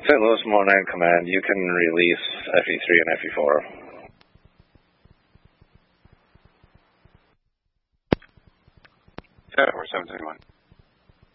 St. Louis Monon Command, you can release FE3 and FE4. Tower 731.